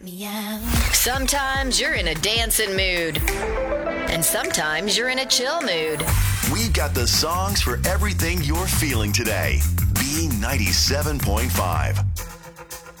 Meow. Sometimes you're in a dancing mood. And sometimes you're in a chill mood. We've got the songs for everything you're feeling today. B97.5.